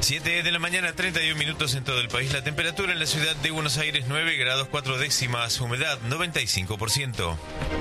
7 de la mañana, 31 minutos en todo el país. La temperatura en la ciudad de Buenos Aires, 9 grados 4 décimas, humedad 95%.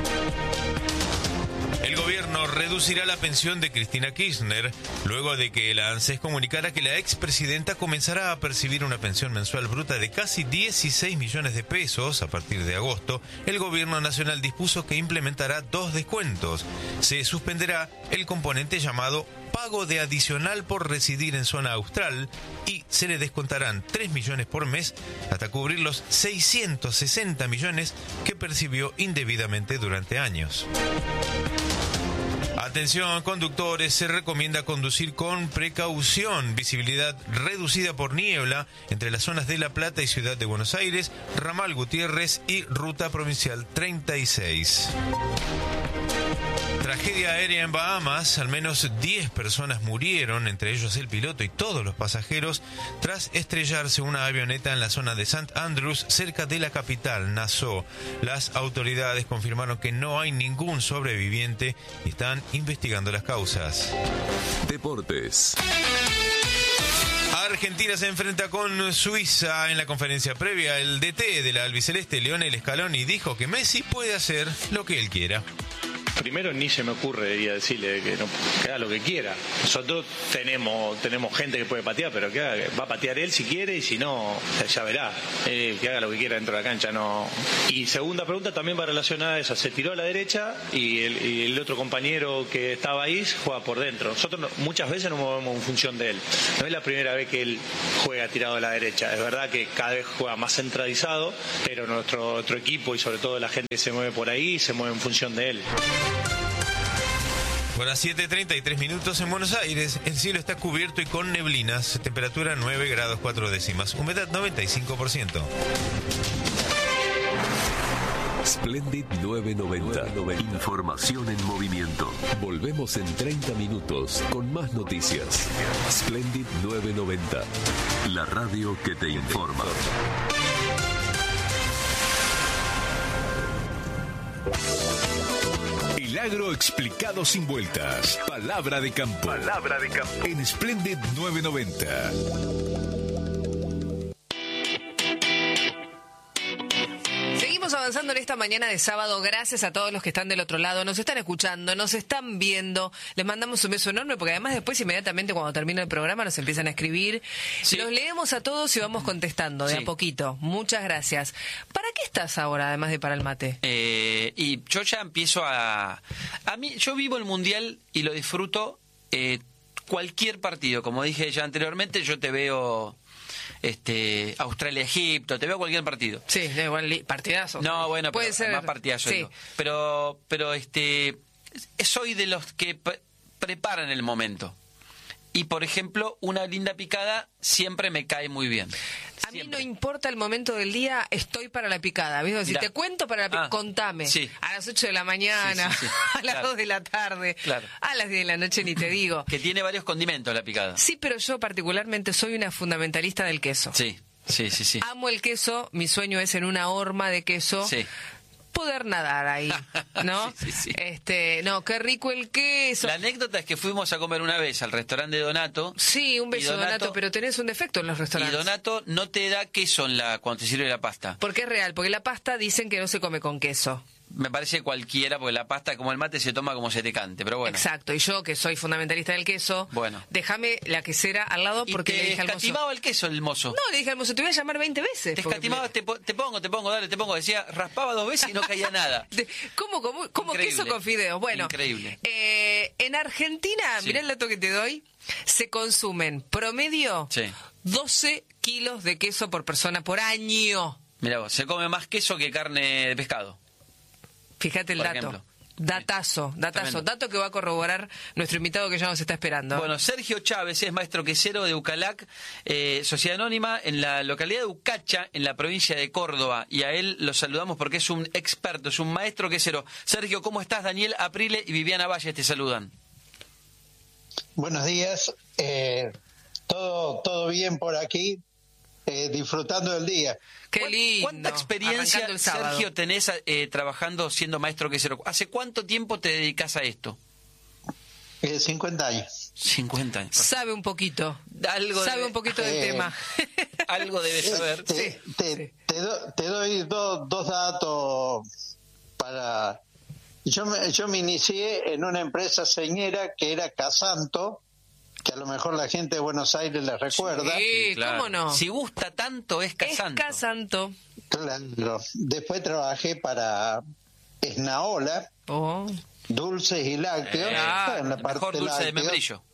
El gobierno reducirá la pensión de Cristina Kirchner luego de que la ANSES comunicara que la expresidenta comenzará a percibir una pensión mensual bruta de casi 16 millones de pesos. A partir de agosto, el gobierno nacional dispuso que implementará 2 descuentos. Se suspenderá el componente llamado pago de adicional por residir en zona austral y se le descontarán 3 millones por mes hasta cubrir los 660 millones que percibió indebidamente durante años. Atención, conductores, se recomienda conducir con precaución. Visibilidad reducida por niebla entre las zonas de La Plata y Ciudad de Buenos Aires, Ramal Gutiérrez y Ruta Provincial 36. Tragedia aérea en Bahamas. Al menos 10 personas murieron, entre ellos el piloto y todos los pasajeros, tras estrellarse una avioneta en la zona de St. Andrews, cerca de la capital, Nassau. Las autoridades confirmaron que no hay ningún sobreviviente y están investigando las causas. Deportes. Argentina se enfrenta con Suiza. En la conferencia previa, el DT de la albiceleste, Lionel Scaloni, dijo que Messi puede hacer lo que él quiera. Primero, ni se me ocurre, debería decirle que haga lo que quiera. Nosotros tenemos gente que puede patear, pero va a patear él si quiere, y si no, ya verá. Que haga lo que quiera dentro de la cancha, no. Y segunda pregunta también va relacionada a esa. Se tiró a la derecha y el otro compañero que estaba ahí juega por dentro. Nosotros muchas veces nos movemos en función de él. No es la primera vez que él juega tirado a la derecha. Es verdad que cada vez juega más centralizado, pero nuestro equipo y sobre todo la gente que se mueve por ahí se mueve en función de él. Bueno, a 7:33 minutos en Buenos Aires, el cielo está cubierto y con neblinas, temperatura 9 grados 4 décimas, humedad 95%. Splendid 990. Información en movimiento. Volvemos en 30 minutos con más noticias. Splendid 990. La radio que te informa. El agro explicado sin vueltas. Palabra de campo. Palabra de campo. En Splendid 990. Seguimos avanzando en esta mañana de sábado. Gracias a todos los que están del otro lado, nos están escuchando, nos están viendo. Les mandamos un beso enorme porque además después inmediatamente cuando termina el programa nos empiezan a escribir. Sí. Los leemos a todos y vamos contestando de a poquito. Muchas gracias. ¿Para qué estás ahora, además de para el mate? Y yo ya empiezo a mí, yo vivo el Mundial y lo disfruto. Cualquier partido, como dije ya anteriormente, yo te veo... Australia-Egipto, te veo cualquier partido. Sí, igual partidazo. No, bueno, puede pero, ser. Más partidazo. Sí. Digo. Pero soy de los que preparan el momento. Y, por ejemplo, una linda picada siempre me cae muy bien. A mí no importa el momento del día, estoy para la picada. ¿Viste? Si te cuento para la picada, contame. Sí. A las 8 de la mañana, sí. A las 2 de la tarde, a las 10 de la noche ni te digo. Que tiene varios condimentos la picada. Sí, pero yo particularmente soy una fundamentalista del queso. Sí. Amo el queso, mi sueño es en una horma de queso. Sí. Poder nadar ahí, ¿no? Sí. No, qué rico el queso. La anécdota es que fuimos a comer una vez al restaurante de Donato. Sí, un beso, Donato, pero tenés un defecto en los restaurantes. Y Donato no te da queso cuando te sirve la pasta. Porque es real, porque la pasta dicen que no se come con queso. Me parece cualquiera, porque la pasta, como el mate, se toma como se te cante, pero bueno. Exacto, y yo, que soy fundamentalista del queso, déjame la quesera al lado porque le dije al mozo... ¿Te escatimaba el queso el mozo? No, le dije al mozo, te voy a llamar 20 veces. Te escatimaba, te pongo, dale, te pongo. Decía, raspaba 2 veces y no caía nada. ¿Cómo queso con fideos? Bueno, increíble. En Argentina, mirá el dato que te doy, se consumen promedio 12 kilos de queso por persona por año. Mirá vos, se come más queso que carne de pescado. Fíjate el dato. Ejemplo. Datazo, dato que va a corroborar nuestro invitado que ya nos está esperando. Bueno, Sergio Chávez es maestro quesero de Ucalac, Sociedad Anónima, en la localidad de Ucacha, en la provincia de Córdoba, y a él lo saludamos porque es un experto, es un maestro quesero. Sergio, ¿cómo estás? Daniel Aprile y Viviana Valle te saludan. Buenos días, todo bien por aquí, disfrutando del día. Qué lindo. ¿Cuánta experiencia, Sergio, tenés trabajando siendo maestro quesero? ¿Hace cuánto tiempo te dedicas a esto? 50 años. 50 años. Sabe un poquito. Sabe un poquito del tema. Algo debe saber. Te doy dos datos para... Yo me inicié en una empresa señera que era Casanto, que a lo mejor la gente de Buenos Aires la recuerda. Sí, Claro. ¿cómo no? Si gusta tanto es Casanto. Es Casanto. Claro. Después trabajé para Esnaola, Oh. dulces y lácteos, en la El parte mejor dulce de lácteos. membrillo.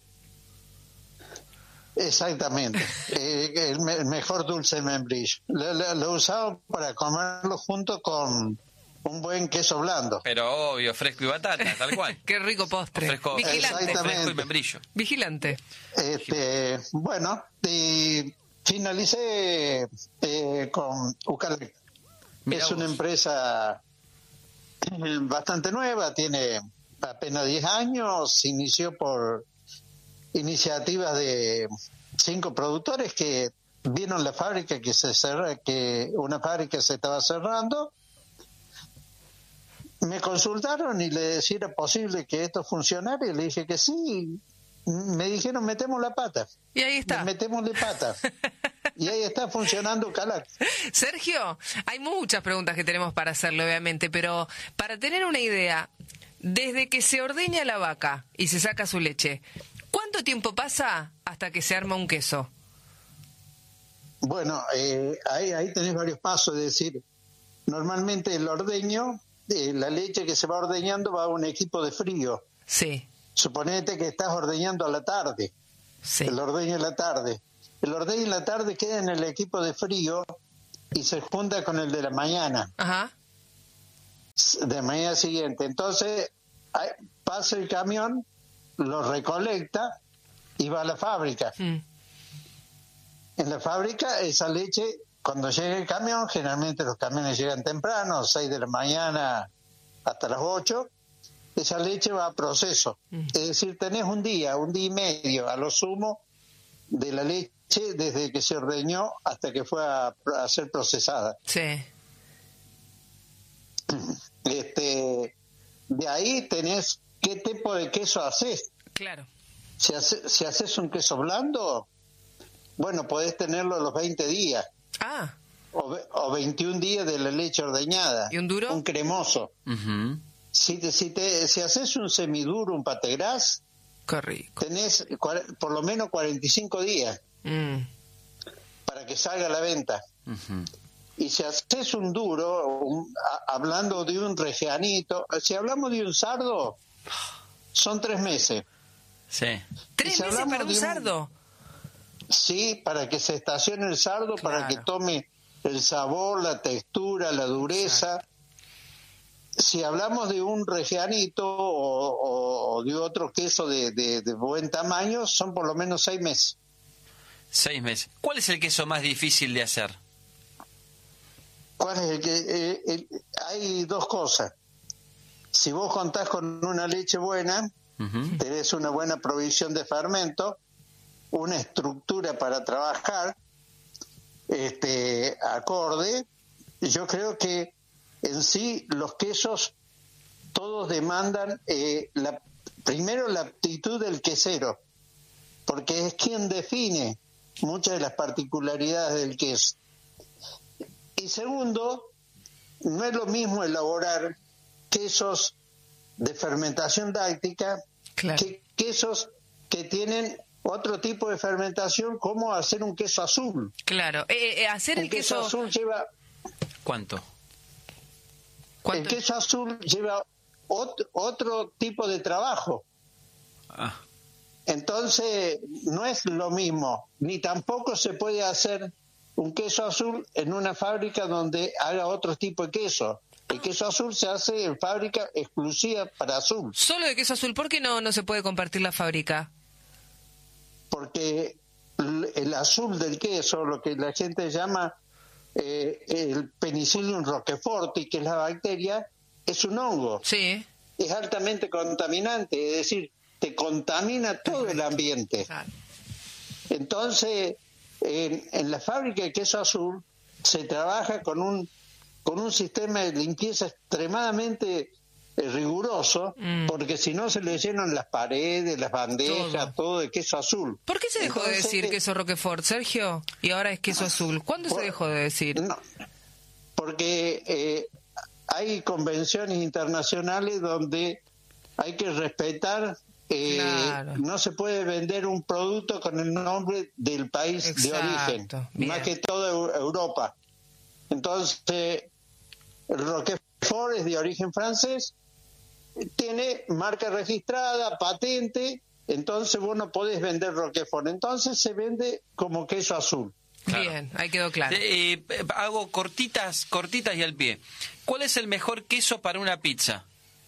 Exactamente, el mejor dulce de membrillo. Lo usaba para comerlo junto con un buen queso blando. Pero obvio, fresco y batata, tal cual. Qué rico postre. Fresco, Vigilante. Exactamente. fresco y membrillo. Vigilante. Bueno, y finalicé con Ucalac. Mirá Es una vos. empresa bastante nueva, tiene apenas 10 años, se inició por iniciativas de 5 productores que vieron la fábrica que una fábrica se estaba cerrando. Me consultaron y le decía si era posible que esto funcionara y le dije que sí. Me dijeron, metemos la pata. Y ahí está. Metémosle pata. Y ahí está funcionando Ucalac. Sergio, hay muchas preguntas que tenemos para hacerle, obviamente, pero para tener una idea, desde que se ordeña la vaca y se saca su leche, ¿cuánto tiempo pasa hasta que se arma un queso? Bueno, ahí tenés varios pasos, es decir, normalmente el ordeño, la leche que se va ordeñando va a un equipo de frío. Sí, Suponete que estás ordeñando a la tarde, sí. el ordeño en la tarde. El ordeño en la tarde queda en el equipo de frío y se junta con el de la mañana, Ajá. de mañana siguiente. Entonces pasa el camión, lo recolecta y va a la fábrica. Mm. En la fábrica esa leche, cuando llega el camión, generalmente los camiones llegan temprano, 6 de la mañana hasta las 8, esa leche va a proceso. Es decir, tenés un día y medio a lo sumo de la leche desde que se ordeñó hasta que fue a ser procesada. Sí. De ahí tenés qué tipo de queso haces. Claro. Si haces un queso blando, bueno, podés tenerlo a los 20 días. Ah, O 21 días de la leche ordeñada. ¿Y un duro? Un cremoso. Ujú. Si haces un semiduro, un pategras, qué rico. tenés por lo menos 45 días Mm. para que salga a la venta. Ujú. Y si haces un duro, hablando de un regianito, si hablamos de un sardo, son 3 meses. Sí. Y 3 si meses hablamos para un de sardo. Sí, para que se estacione el sardo, para que Claro. tome el sabor, la textura, la dureza. Si hablamos de un regianito o de otro queso de buen tamaño, son por lo menos 6 meses. 6 meses. ¿Cuál es el queso más difícil de hacer? ¿Cuál es el que? Hay dos cosas. Si vos contás con una leche buena, Ujú. tenés una buena provisión de fermento, una estructura para trabajar, acorde. Yo creo que en sí los quesos todos demandan primero la aptitud del quesero, porque es quien define muchas de las particularidades del queso. Y segundo, no es lo mismo elaborar quesos de fermentación láctica Claro. que quesos que tienen otro tipo de fermentación, como hacer un queso azul. Claro. Hacer el queso. azul lleva ¿Cuánto? ¿Cuánto? El queso azul lleva otro tipo de trabajo. Ah, Entonces, no es lo mismo, ni tampoco se puede hacer un queso azul en una fábrica donde haga otro tipo de queso. El queso azul se hace en fábrica exclusiva para azul, Solo de queso azul. ¿Por qué no se puede compartir la fábrica? porque el azul del queso, lo que la gente llama el Penicillium roqueforti, que es la bacteria, es un hongo, Sí. es altamente contaminante, es decir, te contamina todo el ambiente. Claro. Entonces, en la fábrica de queso azul se trabaja con un sistema de limpieza extremadamente riguroso, porque si no se le llenan las paredes, las bandejas, todo de queso azul. ¿Por qué se dejó de decir queso Roquefort, Sergio? Y ahora es queso azul. ¿Cuándo se dejó de decir? No, porque hay convenciones internacionales donde hay que respetar. Claro. No se puede vender un producto con el nombre del país de origen, más que todo Europa. Entonces, el Roquefort es de origen francés, tiene marca registrada, patente, entonces vos no podés vender Roquefort. Entonces se vende como queso azul. Claro. Bien, ahí quedó claro. Hago cortitas y al pie. ¿Cuál es el mejor queso para una pizza?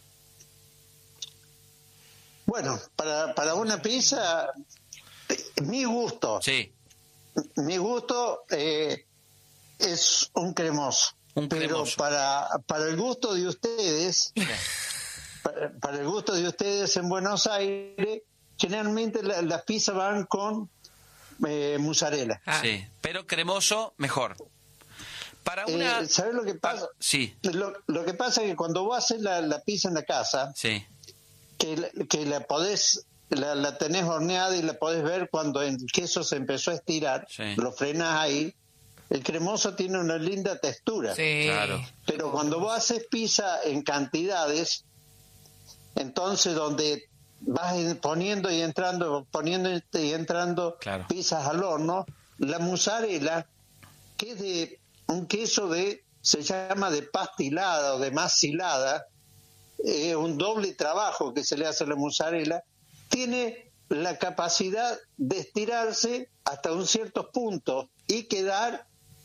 Bueno, para una pizza, mi gusto. Sí. Mi gusto es un cremoso. Pero para el gusto de ustedes, para el gusto de ustedes en Buenos Aires, generalmente las pizzas van con mozzarella. Sí, pero cremoso mejor. Para una... ¿Sabes lo que pasa? Sí. Lo que pasa es que cuando vos haces la pizza en la casa, sí, que la podés, la tenés horneada y la podés ver cuando el queso se empezó a estirar, sí, lo frenas ahí, el cremoso tiene una linda textura. Sí, claro. Pero cuando vos haces pizza en cantidades, entonces donde vas poniendo y entrando claro, pizzas al horno, la mozzarella, que es de un queso se llama de pastilada o de macilada, un doble trabajo que se le hace a la mozzarella, tiene la capacidad de estirarse hasta un cierto punto y quedar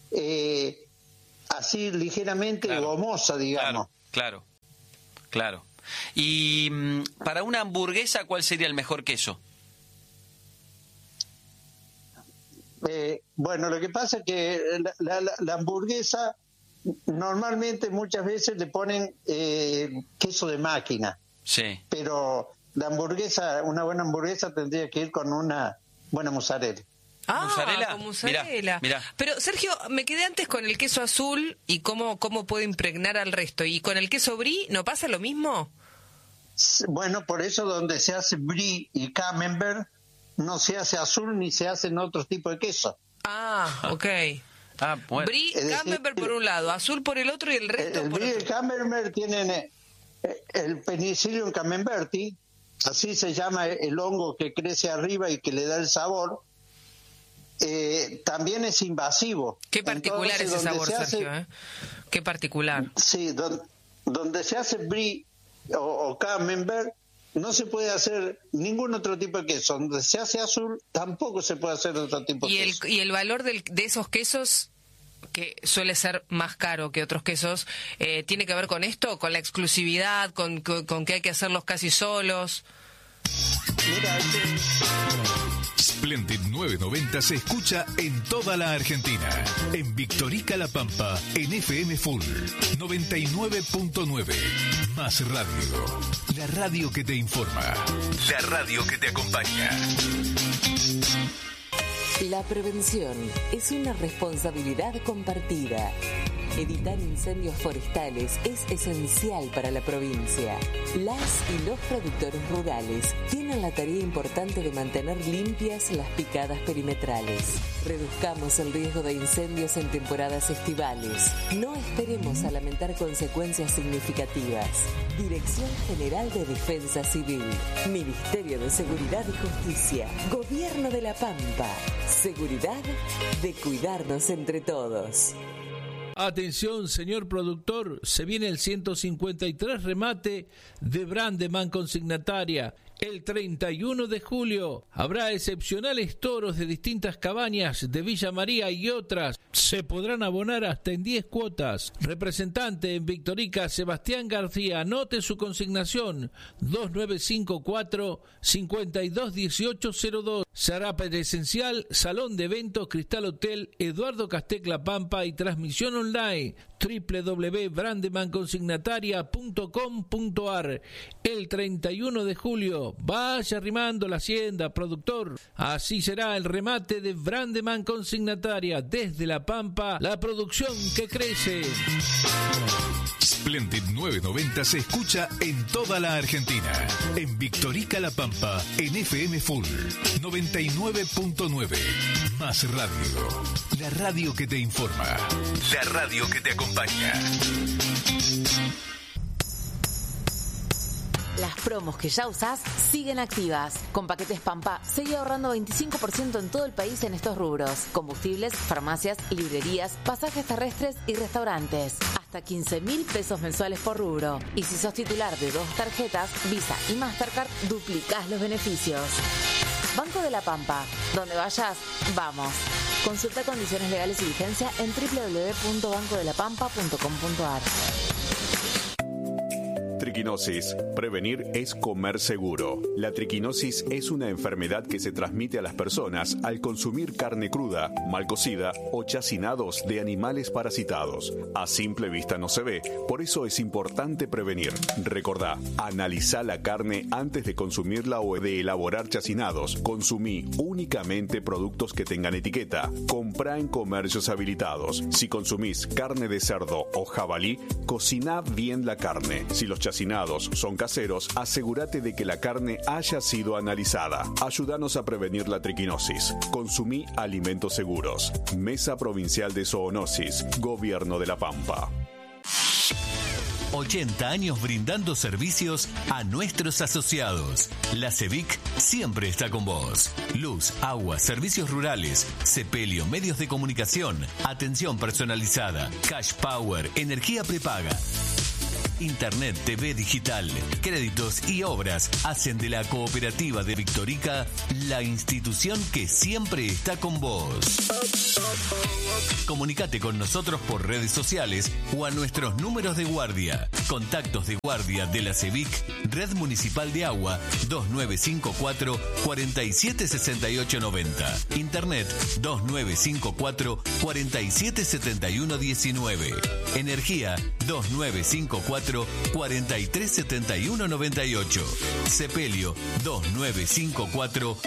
así ligeramente gomosa, digamos. Claro. Y para una hamburguesa, ¿cuál sería el mejor queso? Bueno, lo que pasa es que la hamburguesa normalmente muchas veces le ponen queso de máquina. Sí. Pero la hamburguesa, una buena hamburguesa tendría que ir con una buena mozzarella. ¿Mozzarella? Con mozzarella. Mirá. Pero, Sergio, me quedé antes con el queso azul y cómo puede impregnar al resto. ¿Y con el queso brie no pasa lo mismo? Bueno, por eso donde se hace brie y camembert no se hace azul ni se hacen otro tipo de queso. Ok. Bueno. Brie, camembert por un lado, azul por el otro y el resto el por brie y otro. el camembert tienen el Penicillium camemberti, así se llama el hongo que crece arriba y que le da el sabor. También es invasivo. Qué particular ese sabor, Sergio, Qué particular. Sí, donde se hace brie o camembert no se puede hacer ningún otro tipo de queso. Donde se hace azul tampoco se puede hacer otro tipo de queso. ¿Y el valor de esos quesos, que suele ser más caro que otros quesos, tiene que ver con esto, con la exclusividad, con que hay que hacerlos casi solos? Mira, Splendid 990 se escucha en toda la Argentina. En Victorica La Pampa, en FM Full 99.9. Más radio. La radio que te informa. La radio que te acompaña. La prevención es una responsabilidad compartida. Evitar incendios forestales es esencial para la provincia. Las y los productores rurales tienen la tarea importante de mantener limpias las picadas perimetrales. Reduzcamos el riesgo de incendios en temporadas estivales. No esperemos a lamentar consecuencias significativas. Dirección General de Defensa Civil, Ministerio de Seguridad y Justicia, Gobierno de La Pampa. Seguridad de cuidarnos entre todos. Atención, señor productor, se viene el 153 remate de Brandeman Consignataria. El 31 de julio habrá excepcionales toros de distintas cabañas de Villa María y otras. Se podrán abonar hasta en 10 cuotas. Representante en Victorica, Sebastián García. Anote su consignación: 2954-521802. Se hará presencial, Salón de Eventos, Cristal Hotel, Eduardo Castec La Pampa y transmisión online www.brandemanconsignataria.com.ar. El 31 de julio, vaya arrimando la hacienda, productor. Así será el remate de Brandeman Consignataria. Desde La Pampa, la producción que crece. Splendid 990 se escucha en toda la Argentina. En Victorica La Pampa, en FM Full 99.9. Más radio. La radio que te informa. La radio que te acompaña. Las promos que ya usás siguen activas. Con paquetes Pampa, seguí ahorrando 25% en todo el país en estos rubros. Combustibles, farmacias, librerías, pasajes terrestres y restaurantes. Hasta 15.000 pesos mensuales por rubro. Y si sos titular de 2 tarjetas, Visa y Mastercard, duplicás los beneficios. Banco de la Pampa. Donde vayas, vamos. Consulta condiciones legales y vigencia en www.bancodelapampa.com.ar. Triquinosis. Prevenir es comer seguro. La triquinosis es una enfermedad que se transmite a las personas al consumir carne cruda, mal cocida o chacinados de animales parasitados. A simple vista no se ve, por eso es importante prevenir. Recordá, analizá la carne antes de consumirla o de elaborar chacinados. Consumí únicamente productos que tengan etiqueta. Comprá en comercios habilitados. Si consumís carne de cerdo o jabalí, cociná bien la carne. Si los chacinados son caseros, asegúrate de que la carne haya sido analizada. Ayúdanos a prevenir la triquinosis. Consumí alimentos seguros. Mesa Provincial de Zoonosis. Gobierno de La Pampa. 80 años brindando servicios a nuestros asociados. La CEVIC siempre está con vos. Luz, agua, servicios rurales, sepelio, medios de comunicación, atención personalizada, cash power, energía prepaga. Internet, TV digital, créditos y obras hacen de la Cooperativa de Victorica la institución que siempre está con vos. Comunicate con nosotros por redes sociales o a nuestros números de guardia. Contactos de guardia de la CEVIC, Red Municipal de Agua, 2954 476890. Internet 2954 477119. Energía 2954 437198. Sepelio 2954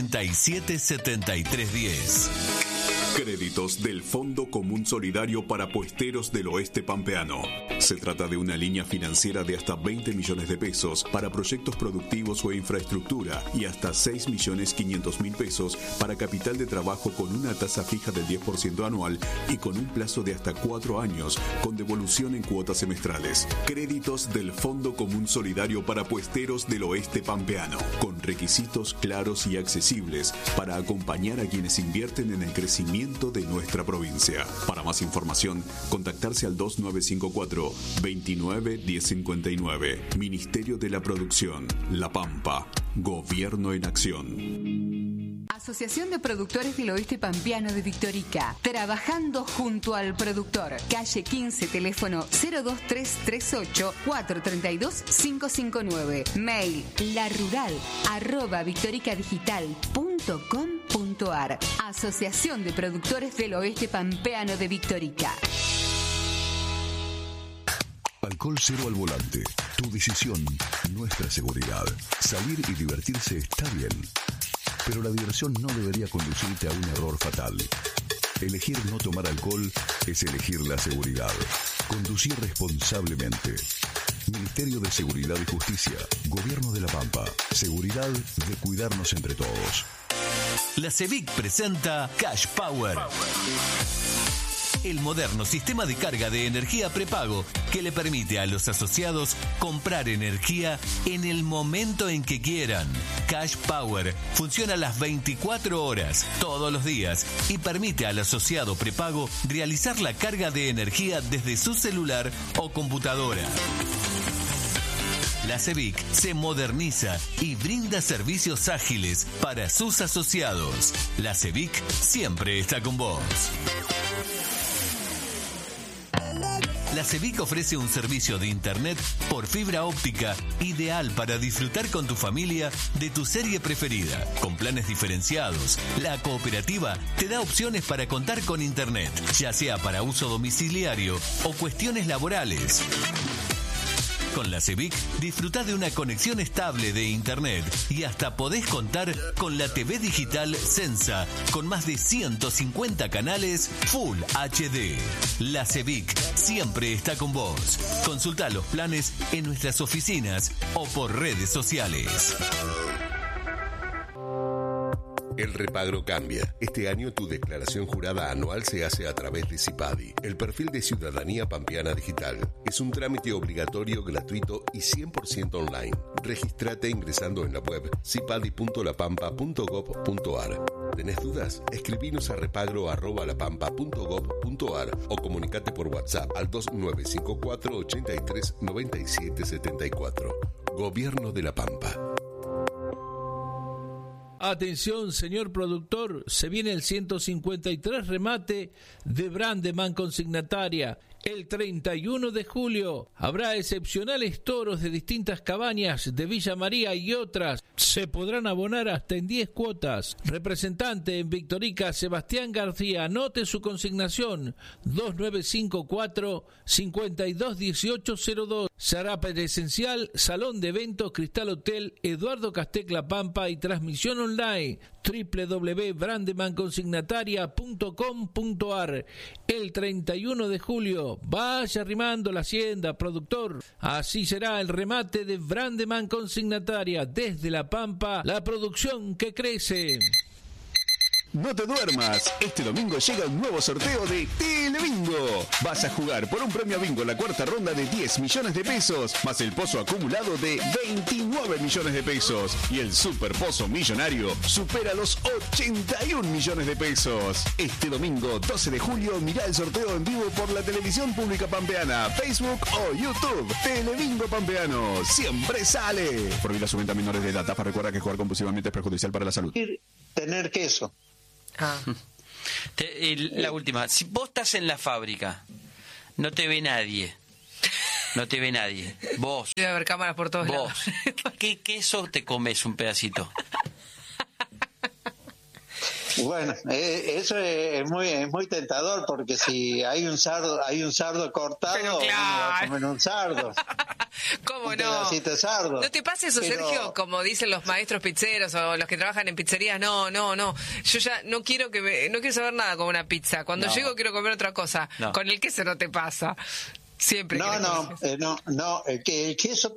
477310. Créditos del Fondo Común Solidario para Puesteros del Oeste Pampeano. Se trata de una línea financiera de hasta 20 millones de pesos para proyectos productivos o infraestructura y hasta 6.500.000 pesos para capital de trabajo con una tasa fija del 10% anual y con un plazo de hasta 4 años con devolución en cuotas semestrales. Créditos del Fondo Común Solidario para Puesteros del Oeste Pampeano, con requisitos claros y accesibles para acompañar a quienes invierten en el crecimiento de nuestra provincia. Para más información, contactarse al 2954 29 1059. Ministerio de la Producción, La Pampa. Gobierno en acción. Asociación de Productores del Oeste Pampeano de Victorica. Trabajando junto al productor. Calle 15, teléfono 02338 432 559. Mail larural@victoricadigital.com.ar. Asociación de Productores del Oeste Pampeano de Victorica. Alcohol cero al volante. Tu decisión, nuestra seguridad. Salir y divertirse está bien, pero la diversión no debería conducirte a un error fatal. Elegir no tomar alcohol es elegir la seguridad. Conducir responsablemente. Ministerio de Seguridad y Justicia. Gobierno de La Pampa. Seguridad de cuidarnos entre todos. La CEVIC presenta Cash Power. El moderno sistema de carga de energía prepago que le permite a los asociados comprar energía en el momento en que quieran. Cash Power funciona las 24 horas, todos los días, y permite al asociado prepago realizar la carga de energía desde su celular o computadora. La CEVIC se moderniza y brinda servicios ágiles para sus asociados. La CEVIC siempre está con vos. La CEVIC ofrece un servicio de internet por fibra óptica ideal para disfrutar con tu familia de tu serie preferida. Con planes diferenciados, la cooperativa te da opciones para contar con internet, ya sea para uso domiciliario o cuestiones laborales. Con la CEVIC disfrutá de una conexión estable de internet y hasta podés contar con la TV digital Sensa con más de 150 canales Full HD. La CEVIC siempre está con vos. Consultá los planes en nuestras oficinas o por redes sociales. El repagro cambia. Este año tu declaración jurada anual se hace a través de CIPADI, el perfil de Ciudadanía Pampeana Digital. Es un trámite obligatorio, gratuito y 100% online. Regístrate ingresando en la web cipadi.lapampa.gov.ar. ¿Tenés dudas? Escribinos a repagro@lapampa.gov.ar o comunicate por WhatsApp al 2954 83 97 74. Gobierno de La Pampa. Atención, señor productor, se viene el 153 remate de Brandeman Consignataria. El 31 de julio habrá excepcionales toros de distintas cabañas de Villa María y otras. Se podrán abonar hasta en 10 cuotas. Representante en Victorica, Sebastián García. Anote su consignación: 2954-521802. Se hará presencial, Salón de Eventos, Cristal Hotel, Eduardo Castec La Pampa y transmisión online www.brandemanconsignataria.com.ar. El 31 de julio, vaya arrimando la hacienda, productor. Así será el remate de Brandeman Consignataria. Desde La Pampa, la producción que crece. No te duermas, este domingo llega un nuevo sorteo de Telebingo. Vas a jugar por un premio bingo en la cuarta ronda de 10 millones de pesos, más el pozo acumulado de 29 millones de pesos. Y el super pozo millonario supera los 81 millones de pesos. Este domingo 12 de julio mirá el sorteo en vivo por la televisión pública pampeana, Facebook o YouTube. Telebingo Pampeano, siempre sale. Prohibida su venta a menores de edad. TAFA recuerda que jugar compulsivamente es perjudicial para la salud. Tener queso. La última, si vos estás en la fábrica, no te ve nadie. No te ve nadie. Vos. Debe haber cámaras por todos lados. ¿Qué queso te comes un pedacito? Bueno, eso es muy tentador, porque si hay un sardo cortado, pero claro, uno va a comer un sardo. ¿Cómo un no? pedacito de sardo. No te pase eso, pero... Sergio, como dicen los maestros pizzeros o los que trabajan en pizzerías. No. Yo ya no quiero saber nada con una pizza. Cuando llego quiero comer otra cosa. No. Con el queso no te pasa. Siempre. No. El queso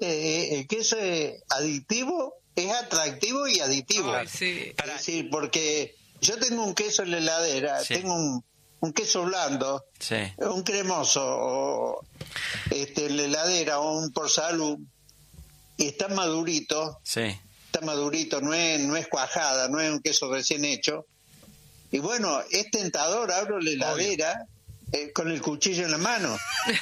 aditivo es atractivo y aditivo. Ay, sí. Es decir, porque yo tengo un queso en la heladera, sí. Tengo un queso blando, sí. Un cremoso, en la heladera, o un por salud, y está madurito, sí. No es cuajada, no es un queso recién hecho. Y bueno, es tentador, abro la heladera con el cuchillo en la mano.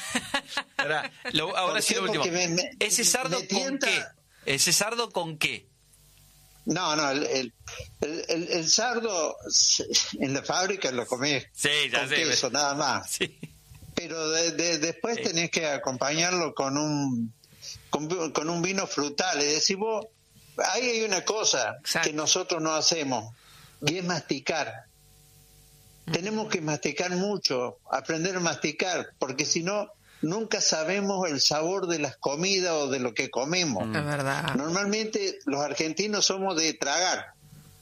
Ahora sí lo último. ¿Ese sardo con qué? ¿Ese sardo con qué? No, el sardo en la fábrica lo comés con queso, nada más. Sí. Pero después tenés que acompañarlo con un vino frutal. Es decir, vos, ahí hay una cosa que nosotros no hacemos, y es masticar. Tenemos que masticar mucho, aprender a masticar, porque si no, nunca sabemos el sabor de las comidas o de lo que comemos. Es verdad. Normalmente los argentinos somos de tragar.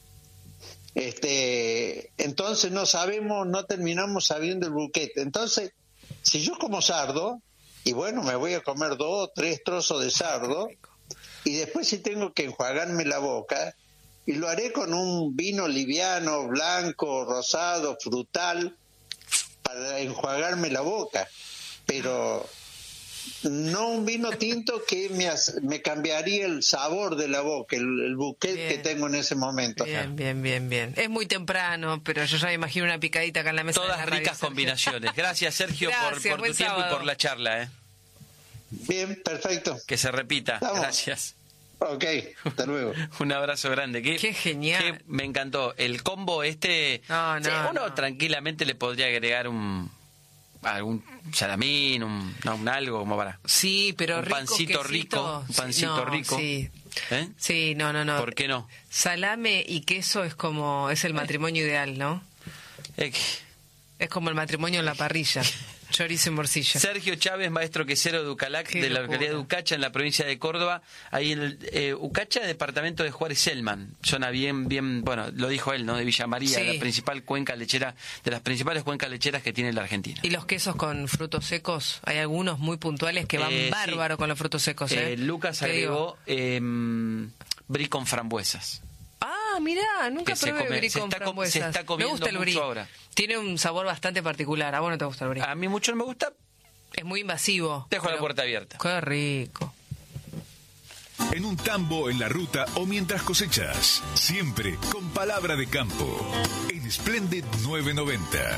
Entonces no terminamos sabiendo el buquete. Entonces, si yo como sardo, y bueno, me voy a comer 2 o 3 trozos de sardo, y después si tengo que enjuagarme la boca, y lo haré con un vino liviano, blanco, rosado, frutal, para enjuagarme la boca. Pero no un vino tinto que me cambiaría el sabor de la boca, el buquet que tengo en ese momento. Bien. Es muy temprano, pero yo ya me imagino una picadita acá en la mesa. Todas de la ricas radio, combinaciones. Gracias, Sergio, por tu tiempo y por la charla. Bien, perfecto. Que se repita. Vamos. Gracias. Ok, hasta luego. Un abrazo grande. Qué genial. Me encantó. El combo uno tranquilamente le podría agregar algún salamín, un algo como para... Sí, pero un pancito rico. Un pancito rico. Sí. Sí, no. ¿Por qué no? Salame y queso es el matrimonio ideal, ¿no? Es como el matrimonio en la parrilla. Chorizo en morcilla. Sergio Chávez, maestro quesero de Ucalac, de la localidad de Ucacha, en la provincia de Córdoba. Ahí en el Ucacha, departamento de Juárez Selman. Zona bien, bueno, lo dijo él, ¿no? De Villa María, la principal cuenca lechera, de las principales cuencas lecheras que tiene la Argentina. ¿Y los quesos con frutos secos? Hay algunos muy puntuales que van bárbaro con los frutos secos, Lucas agregó brie con frambuesas. Ah, mirá, nunca probé brie con frambuesas. Se está comiendo me gusta el mucho ahora. Tiene un sabor bastante particular. ¿A vos no te gusta el brie? A mí mucho no me gusta. Es muy invasivo. Dejo la puerta abierta. Qué rico. En un tambo, en la ruta o mientras cosechas. Siempre con palabra de campo. En Splendid 990.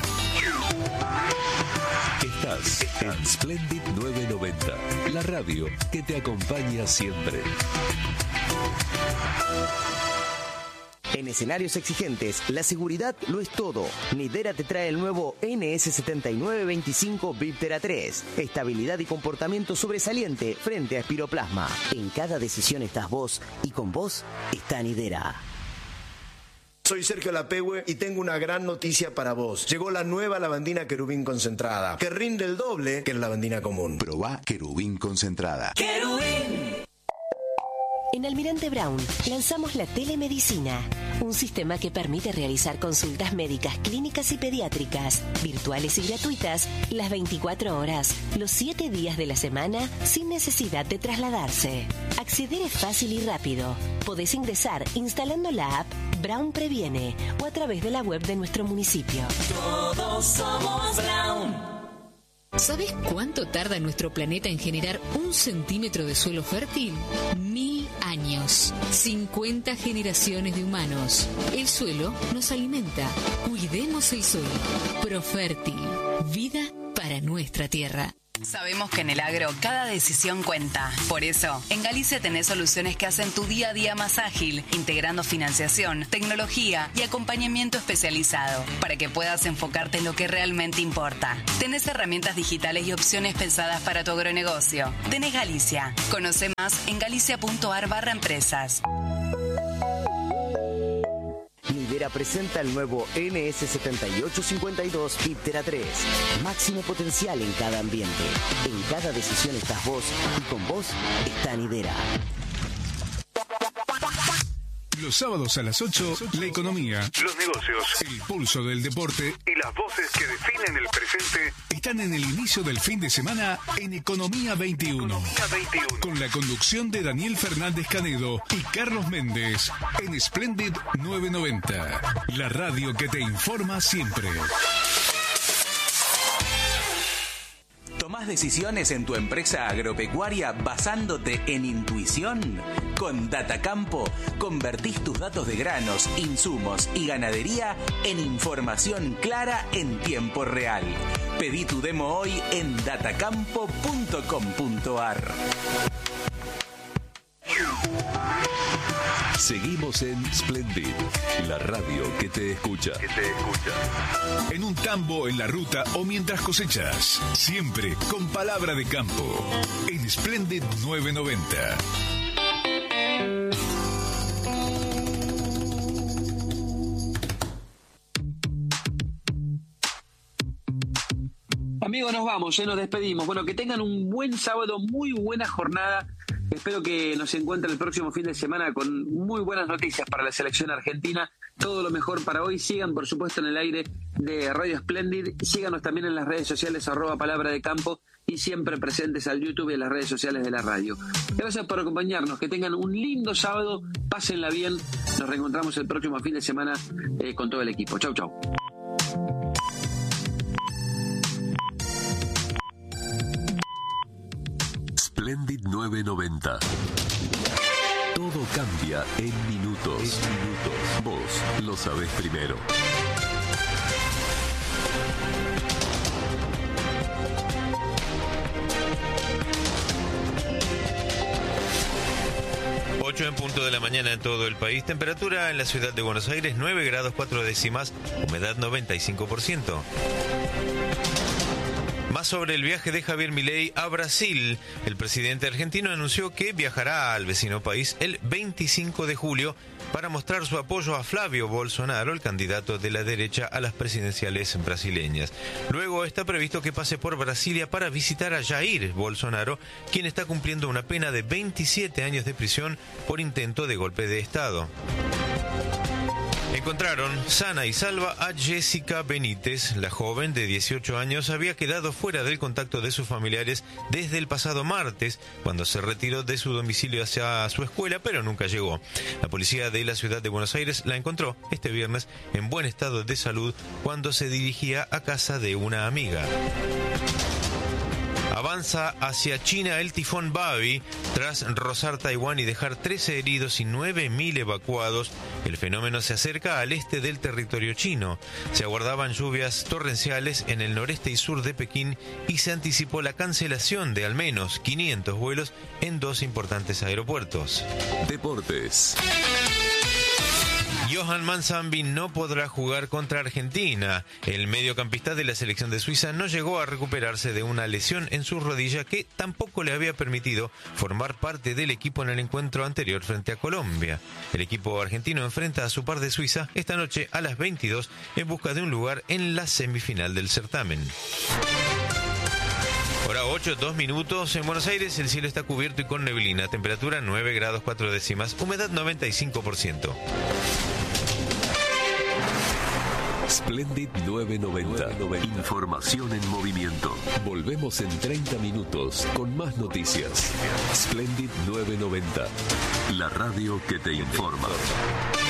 Estás en Splendid 990. La radio que te acompaña siempre. En escenarios exigentes, la seguridad lo es todo. Nidera te trae el nuevo NS7925 Viptera 3. Estabilidad y comportamiento sobresaliente frente a espiroplasma. En cada decisión estás vos y con vos está Nidera. Soy Sergio Lapehue y tengo una gran noticia para vos. Llegó la nueva lavandina Querubín concentrada, que rinde el doble que la lavandina común. Probá Querubín concentrada. ¡Querubín! En Almirante Brown lanzamos la telemedicina, un sistema que permite realizar consultas médicas, clínicas y pediátricas, virtuales y gratuitas, las 24 horas, los 7 días de la semana, sin necesidad de trasladarse. Acceder es fácil y rápido. Podés ingresar instalando la app Brown Previene o a través de la web de nuestro municipio. Todos somos Brown. ¿Sabes cuánto tarda nuestro planeta en generar 1 centímetro de suelo fértil? 1000 años. 50 generaciones de humanos. El suelo nos alimenta. Cuidemos el suelo. Profértil. Vida para nuestra tierra. Sabemos que en el agro cada decisión cuenta. Por eso, en Galicia tenés soluciones que hacen tu día a día más ágil, integrando financiación, tecnología y acompañamiento especializado, para que puedas enfocarte en lo que realmente importa. Tenés herramientas digitales y opciones pensadas para tu agronegocio. Tenés Galicia. Conoce más en galicia.ar/empresas. Nidera presenta el nuevo NS7852 Viptera 3. Máximo potencial en cada ambiente. En cada decisión estás vos y con vos está Nidera. Los sábados a las 8, la economía, los negocios, el pulso del deporte y las voces que definen el presente están en el inicio del fin de semana en Economía 21. Con la conducción de Daniel Fernández Canedo y Carlos Méndez en Splendid 990. La radio que te informa siempre. ¿Tomás decisiones en tu empresa agropecuaria basándote en intuición? Con Datacampo, convertís tus datos de granos, insumos y ganadería en información clara en tiempo real. Pedí tu demo hoy en datacampo.com.ar. Seguimos en Splendid, la radio que te escucha. En un tambo, en la ruta o mientras cosechas. Siempre con palabra de campo. En Splendid 990. Amigos, nos vamos, nos despedimos. Bueno, que tengan un buen sábado, muy buena jornada. Espero que nos encuentren el próximo fin de semana con muy buenas noticias para la selección argentina. Todo lo mejor para hoy. Sigan, por supuesto, en el aire de Radio Splendid. Síganos también en las redes sociales, @Palabra de Campo, y siempre presentes al YouTube y en las redes sociales de la radio. Gracias por acompañarnos. Que tengan un lindo sábado. Pásenla bien. Nos reencontramos el próximo fin de semana con todo el equipo. Chau, chau. Splendid 990. Todo cambia en minutos. Vos lo sabés primero. En punto de la mañana en todo el país. Temperatura en la ciudad de Buenos Aires 9 grados 4 décimas. Humedad 95%. Más sobre el viaje de Javier Milei a Brasil. El presidente argentino anunció que viajará al vecino país el 25 de julio para mostrar su apoyo a Flavio Bolsonaro, el candidato de la derecha a las presidenciales brasileñas. Luego está previsto que pase por Brasilia para visitar a Jair Bolsonaro, quien está cumpliendo una pena de 27 años de prisión por intento de golpe de Estado. Encontraron sana y salva a Jessica Benítez. La joven de 18 años había quedado fuera del contacto de sus familiares desde el pasado martes, cuando se retiró de su domicilio hacia su escuela, pero nunca llegó. La policía de la ciudad de Buenos Aires la encontró este viernes en buen estado de salud cuando se dirigía a casa de una amiga. Avanza hacia China el tifón Babi. Tras rozar Taiwán y dejar 13 heridos y 9.000 evacuados, el fenómeno se acerca al este del territorio chino. Se aguardaban lluvias torrenciales en el noreste y sur de Pekín y se anticipó la cancelación de al menos 500 vuelos en 2 importantes aeropuertos. Deportes. Johan Manzambi no podrá jugar contra Argentina. El mediocampista de la selección de Suiza no llegó a recuperarse de una lesión en su rodilla que tampoco le había permitido formar parte del equipo en el encuentro anterior frente a Colombia. El equipo argentino enfrenta a su par de Suiza esta noche a las 22 en busca de un lugar en la semifinal del certamen. Hora 8, 2 minutos. En Buenos Aires el cielo está cubierto y con neblina. Temperatura 9 grados 4 décimas. Humedad 95%. Splendid 990. Información en movimiento. Volvemos en 30 minutos con más noticias. Splendid 990. La radio que te informa.